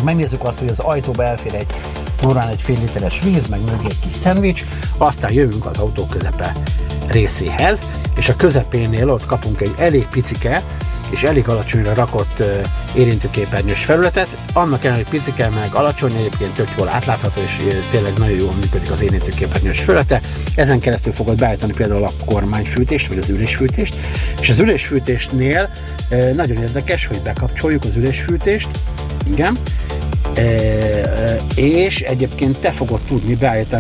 megnézzük azt, hogy az ajtóba elfér normál egy fél literes víz, meg mögé egy kis szendvics, aztán jövünk az autó közepe részéhez, és a közepénél ott kapunk egy elég picike és elég alacsonyra rakott érintőképernyős felületet, annak ellenére picike meg alacsony, egyébként tök jól átlátható, és tényleg nagyon jól működik az érintőképernyős felülete. Ezen keresztül fogod beállítani például a kormányfűtést, vagy az ülésfűtést, és az ülésfűtésnél nagyon érdekes, hogy bekapcsoljuk az ülésfűtést, igen, és egyébként te fogod tudni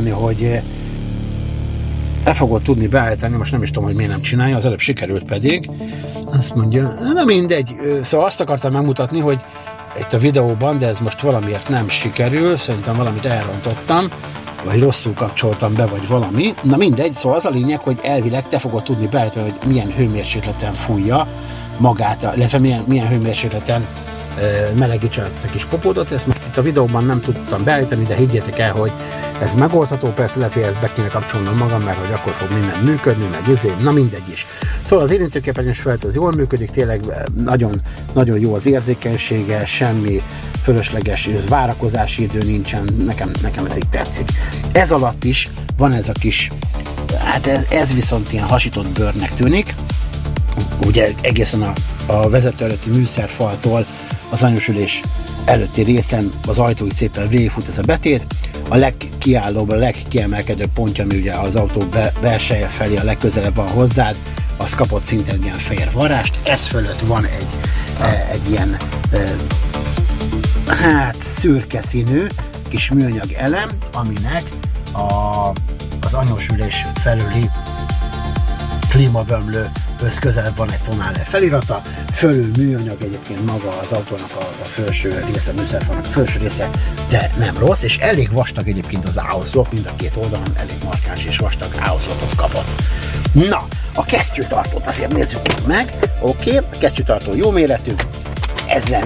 beállítani, most nem is tudom, hogy miért nem csinálja, az előbb sikerült pedig, azt mondja, na mindegy, szóval azt akartam megmutatni, hogy itt a videóban, de ez most valamiért nem sikerül, szerintem valamit elrontottam, vagy rosszul kapcsoltam be, vagy valami, na mindegy, szóval az a lényeg, hogy elvileg te fogod tudni beállítani, hogy milyen hőmérsékleten fújja magát, illetve milyen hőmérsékleten melegítse a kis popódot. Ezt most itt a videóban nem tudtam beállítani, de higgyétek el, hogy ez megoldható, persze lehet, hogy ezt be kéne kapcsolnom magam, mert hogy akkor fog minden működni, meg na mindegy is. Szóval az érintőképernyős felület az jól működik, tényleg nagyon, nagyon jó az érzékenysége, semmi fölösleges várakozási idő nincsen, nekem ez így tetszik. Ez alatt is van ez a kis, hát ez viszont ilyen hasított bőrnek tűnik, ugye egészen a vezető előtti műszerfaltól az anyósülés előtti részen az ajtóig szépen végigfut ez a betét, a legkiállóbb, a legkiemelkedőbb pontja, ami ugye az autó belseje felé a legközelebb van hozzád, az kapott szintén ilyen fehér varrást, ez fölött van egy ilyen szürke színű kis műanyag elem, aminek az anyósülés felüli klímabömlőhöz közelebb van egy tonál felirata, fölül műanyag egyébként maga az autónak a felső része, műszerfalnak a felső része, de nem rossz, és elég vastag egyébként az áhozlop, mind a két oldalon elég markáns és vastag áhozlopot kapott. Na, a kesztyűtartót azért nézzük meg, oké, a kesztyűtartó jó méretű, ez